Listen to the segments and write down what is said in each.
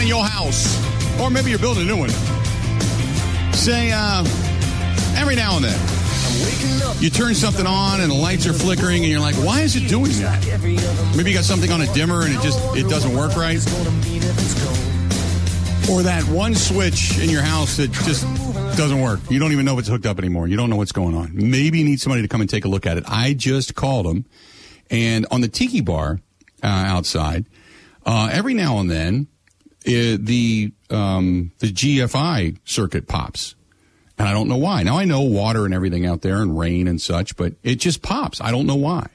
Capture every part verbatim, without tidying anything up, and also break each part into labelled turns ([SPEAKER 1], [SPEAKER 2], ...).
[SPEAKER 1] in your house, or maybe you're building a new one, say, uh, every now and then, you turn something on and the lights are flickering and you're like, why is it doing that? Maybe you got something on a dimmer and it just, it doesn't work right. Or that one switch in your house that just doesn't work. You don't even know if it's hooked up anymore. You don't know what's going on. Maybe you need somebody to come and take a look at it. I just called them, and on the Tiki Bar uh, outside, uh, every now and then, uh, the um, the G F I circuit pops. And I don't know why. Now, I know water and everything out there and rain and such, but it just pops. I don't know why.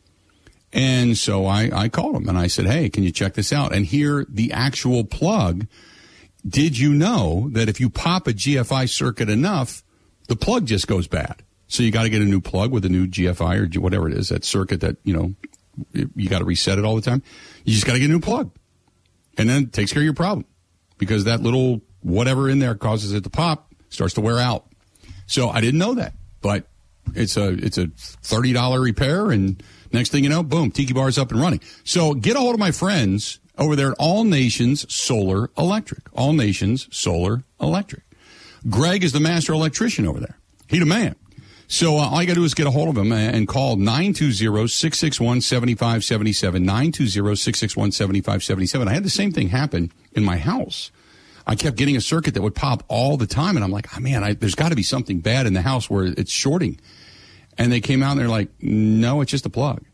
[SPEAKER 1] And so I, I called them, and I said, hey, can you check this out? And here, the actual plug. Did you know that if you pop a G F I circuit enough, the plug just goes bad? So you got to get a new plug with a new G F I or whatever it is, that circuit that, you know, you got to reset it all the time. You just got to get a new plug. And then it takes care of your problem, because that little whatever in there causes it to pop, starts to wear out. So I didn't know that, but it's a it's a thirty dollars repair, and next thing you know, boom, Tiki Bar's up and running. So get a hold of my friends over there at All Nations Solar Electric. All Nations Solar Electric. Greg is the master electrician over there. He the man. So uh, all you got to do is get a hold of him and call nine two zero, six six one, seven five seven seven, nine two zero, six six one, seven five seven seven. I had the same thing happen in my house. I kept getting a circuit that would pop all the time, and I'm like, oh, man, I, there's got to be something bad in the house where it's shorting. And they came out, and they're like, no, it's just a plug.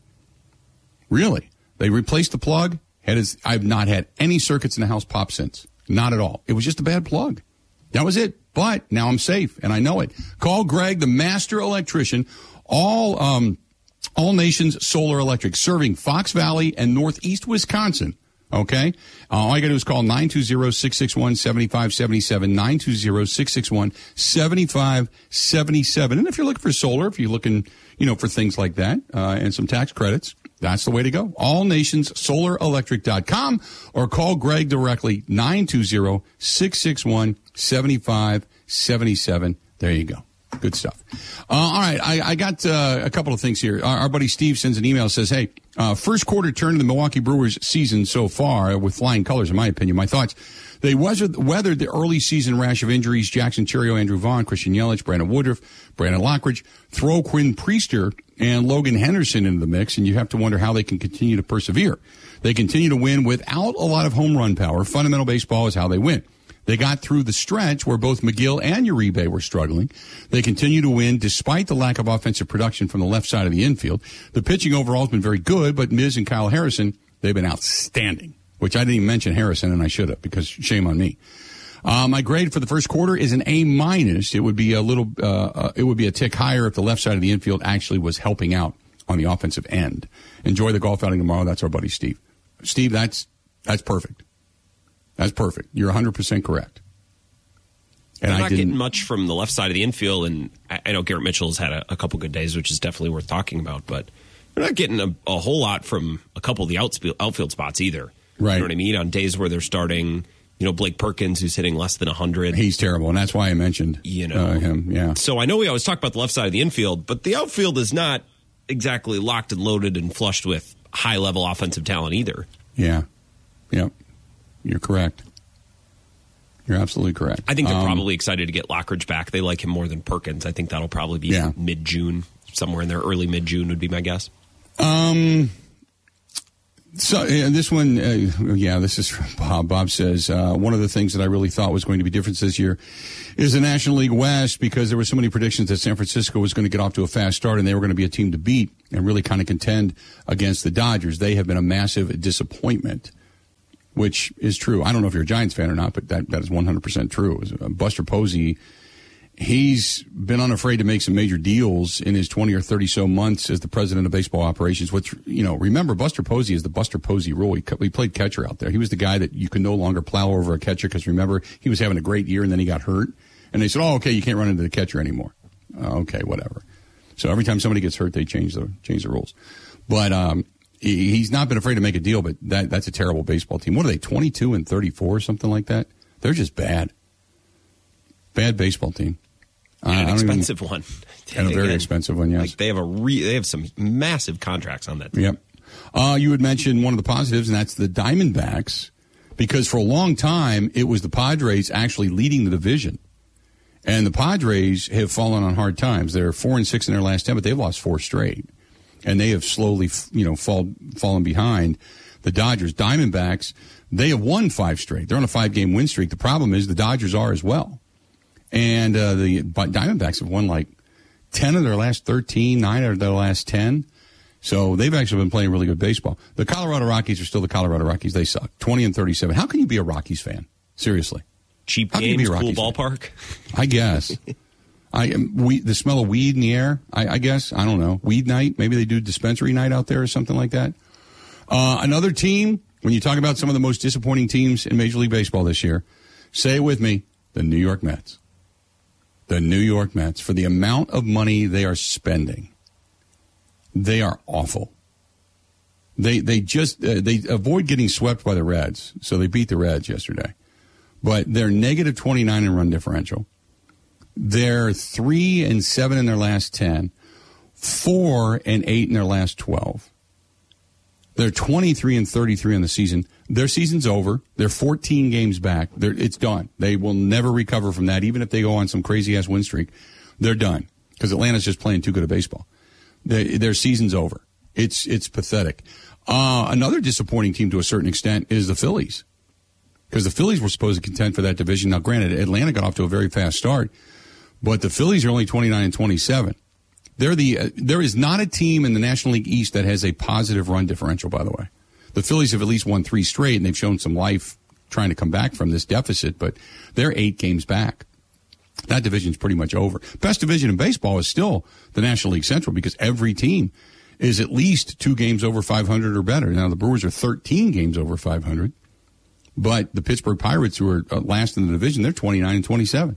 [SPEAKER 1] Really? They replaced the plug. Had his, I've not had any circuits in the house pop since. Not at all. It was just a bad plug. That was it. But now I'm safe, and I know it. Call Greg, the master electrician, all um, all Nations Solar Electric, serving Fox Valley and Northeast Wisconsin. Okay? Uh, all you got to do is call nine two zero, six six one, seven five seven seven, nine two zero, six six one, seven five seven seven. And if you're looking for solar, if you're looking, you know, for things like that, uh, and some tax credits, that's the way to go. all nations solar electric dot com, or call Greg directly, nine two zero, six six one, seven five seven seven. There you go. Good stuff. Uh, all right, I, I got uh, a couple of things here. Our, our buddy Steve sends an email, says, hey, uh, first quarter turn of the Milwaukee Brewers season so far with flying colors, in my opinion. My thoughts, they weathered, weathered the early season rash of injuries. Jackson Chourio, Andrew Vaughn, Christian Yelich, Brandon Woodruff, Brandon Lockridge. Throw Quinn Priester and Logan Henderson into the mix, and you have to wonder how they can continue to persevere. They continue to win without a lot of home run power. Fundamental baseball is how they win. They got through the stretch where both McGill and Uribe were struggling. They continue to win despite the lack of offensive production from the left side of the infield. The pitching overall has been very good, but Miz and Kyle Harrison, they've been outstanding, which I didn't even mention Harrison, and I should have, because shame on me. Uh, my grade for the first quarter is an A minus. It would be a little, uh, uh, it would be a tick higher if the left side of the infield actually was helping out on the offensive end. Enjoy the golf outing tomorrow. That's our buddy Steve. Steve, that's that's perfect. That's perfect. You're one hundred percent correct.
[SPEAKER 2] And I'm not getting much from the left side of the infield, and I, I know Garrett Mitchell has had a, a couple good days, which is definitely worth talking about, but we're not getting a, a whole lot from a couple of the outfield, outfield spots either.
[SPEAKER 1] Right.
[SPEAKER 2] You know what I mean? On days where they're starting, you know, Blake Perkins, who's hitting less than one hundred.
[SPEAKER 1] He's terrible, and that's why I mentioned
[SPEAKER 2] you know,
[SPEAKER 1] uh, him. Yeah.
[SPEAKER 2] So I know we always talk about the left side of the infield, but the outfield is not exactly locked and loaded and flushed with high-level offensive talent either.
[SPEAKER 1] Yeah. Yep. You're correct. You're absolutely correct.
[SPEAKER 2] I think they're
[SPEAKER 1] um,
[SPEAKER 2] probably excited to get Lockridge back. They like him more than Perkins. I think that'll probably be
[SPEAKER 1] yeah.
[SPEAKER 2] mid-June, somewhere in there. Early mid-June would be my guess.
[SPEAKER 1] Um. So uh, this one, uh, yeah, this is from Bob. Bob says, uh, one of the things that I really thought was going to be different this year is the National League West, because there were so many predictions that San Francisco was going to get off to a fast start and they were going to be a team to beat and really kind of contend against the Dodgers. They have been a massive disappointment, which is true. I don't know if you're a Giants fan or not, but that, that is one hundred percent true. Buster Posey, he's been unafraid to make some major deals in his twenty or thirty so months as the president of baseball operations. Which, you know, remember, Buster Posey is the Buster Posey rule. He, he played catcher out there. He was the guy that you could no longer plow over a catcher because, remember, he was having a great year and then he got hurt. And they said, oh, okay, you can't run into the catcher anymore. Uh, okay, whatever. So every time somebody gets hurt, they change the change the rules. But um, he, he's not been afraid to make a deal, but that that's a terrible baseball team. What are they, twenty-two and thirty-four or something like that? They're just bad. Bad baseball team.
[SPEAKER 2] And an expensive even, one.
[SPEAKER 1] And a very Again, expensive one, yes.
[SPEAKER 2] Like they have a re, they have some massive contracts on that team.
[SPEAKER 1] Yep. Uh, you had mentioned one of the positives, and that's the Diamondbacks Because for a long time, it was the Padres actually leading the division. And the Padres have fallen on hard times. They're four and six in their last ten, but they've lost four straight. And they have slowly, you know, fall, fallen behind the Dodgers. Diamondbacks, they have won five straight. They're on a five-game win streak. The problem is the Dodgers are as well. And uh, the Diamondbacks have won like ten of their last thirteen, nine of their last ten. So they've actually been playing really good baseball. The Colorado Rockies are still the Colorado Rockies. They suck. twenty and thirty-seven. How can you be a Rockies fan? Seriously.
[SPEAKER 2] Cheap games, cool ballpark?
[SPEAKER 1] I guess. I we the smell of weed in the air, I, I guess. I don't know. Weed night? Maybe they do dispensary night out there or something like that. Uh, another team, when you talk about some of the most disappointing teams in Major League Baseball this year, say it with me, the New York Mets. The New York Mets. For the amount of money they are spending, they are awful. They they just uh, they avoid getting swept by the Reds, so they beat the Reds yesterday. But they're negative twenty-nine in run differential. They're three and seven in their last ten, four and eight in their last twelve. They're twenty-three and thirty-three on the season. Their season's over. They're fourteen games back. They're, it's done. They will never recover from that, even if they go on some crazy ass win streak. They're done because Atlanta's just playing too good a baseball. They, their season's over. It's it's pathetic. Uh, another disappointing team to a certain extent is the Phillies. Because the Phillies were supposed to contend for that division. Now, granted, Atlanta got off to a very fast start, but the Phillies are only twenty-nine and twenty-seven. They're the uh, there is not a team in the National League East that has a positive run differential, by the way. The Phillies have at least won three straight, and they've shown some life trying to come back from this deficit, but they're eight games back. That division's pretty much over. Best division in baseball is still the National League Central because every team is at least two games over five hundred or better. Now, the Brewers are thirteen games over five hundred. But the Pittsburgh Pirates, who are last in the division, they're twenty-nine and twenty-seven.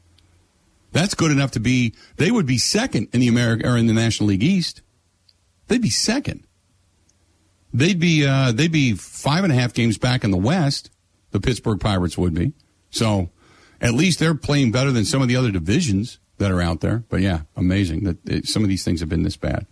[SPEAKER 1] That's good enough to be, they would be second in the America or in the National League East. They'd be second. They'd be uh, they'd be five and a half games back in the West. The Pittsburgh Pirates would be. So at least they're playing better than some of the other divisions that are out there. But yeah, amazing that it, some of these things have been this bad.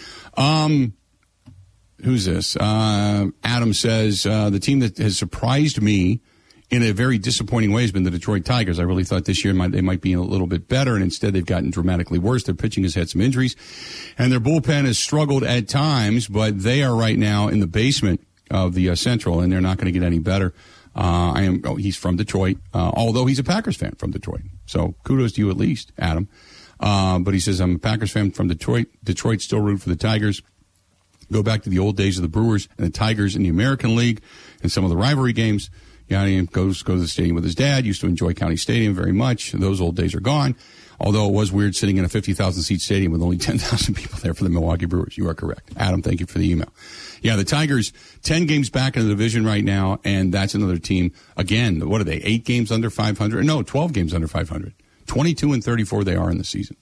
[SPEAKER 1] Um. Who's this? Uh, Adam says, uh, the team that has surprised me in a very disappointing way has been the Detroit Tigers. I really thought this year might, they might be a little bit better, and instead they've gotten dramatically worse. Their pitching has had some injuries, and their bullpen has struggled at times, but they are right now in the basement of the uh, Central, and they're not going to get any better. Uh, I am. Oh, he's from Detroit, uh, although he's a Packers fan from Detroit. So kudos to you at least, Adam. Uh, but he says, I'm a Packers fan from Detroit. Detroit still root for the Tigers. Go back to the old days of the Brewers and the Tigers in the American League and some of the rivalry games. Yanni goes, goes to the stadium with his dad, used to enjoy County Stadium very much. Those old days are gone, although it was weird sitting in a fifty thousand seat stadium with only ten thousand people there for the Milwaukee Brewers. You are correct. Adam, thank you for the email. Yeah, the Tigers, ten games back in the division right now, and that's another team. Again, what are they, eight games under five hundred? No, twelve games under five hundred. twenty-two and thirty-four they are in the season.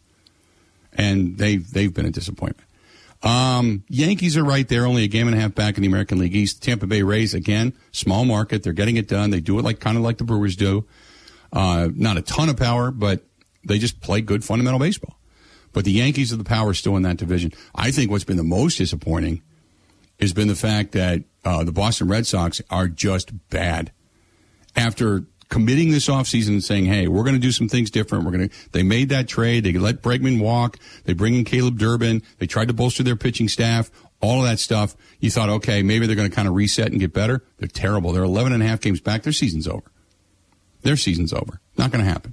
[SPEAKER 1] And they've, they've been a disappointment. Um, Yankees are right there, only a game and a half back in the American League East. Tampa Bay Rays, again, small market. They're getting it done. They do it like kind of like the Brewers do. Uh, not a ton of power, but they just play good fundamental baseball. But the Yankees are the power still in that division. I think what's been the most disappointing has been the fact that uh, the Boston Red Sox are just bad. After committing this offseason and saying, hey, we're going to do some things different. We're going to, they made that trade. They let Bregman walk. They bring in Caleb Durbin. They tried to bolster their pitching staff, all of that stuff. You thought, okay, maybe they're going to kind of reset and get better. They're terrible. They're eleven and a half games back. Their season's over. Their season's over. Not going to happen.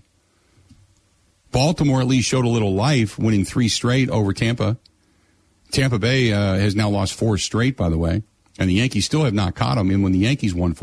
[SPEAKER 1] Baltimore at least showed a little life, winning three straight over Tampa. Tampa Bay uh, has now lost four straight, by the way. And the Yankees still have not caught them. And when the Yankees won four